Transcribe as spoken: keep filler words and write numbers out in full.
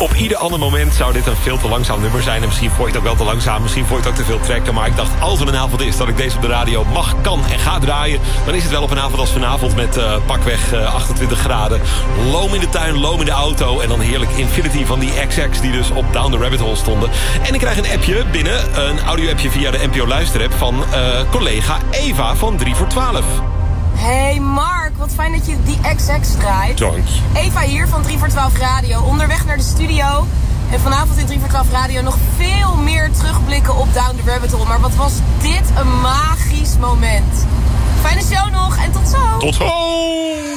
Op ieder ander moment zou dit een veel te langzaam nummer zijn. En misschien vond je het ook wel te langzaam. Misschien vond je het ook te veel trekken. Maar ik dacht, als er een avond is dat ik deze op de radio mag, kan en ga draaien, dan is het wel op een avond als vanavond met uh, pakweg uh, achtentwintig graden. Loom in de tuin, loom in de auto. En dan heerlijk Infinity van die X X die dus op Down the Rabbit Hole stonden. En ik krijg een appje binnen. Een audio-appje via de N P O Luisterapp van uh, collega Eva van drie voor twaalf. Hey Mark, wat fijn dat je die X X draait. Dank. Eva hier van drie voor twaalf Radio, onderweg naar de studio. En vanavond in drie voor twaalf Radio nog veel meer terugblikken op Down the Rabbit Hole. Maar wat was dit een magisch moment. Fijne show nog en tot zo. Tot zo.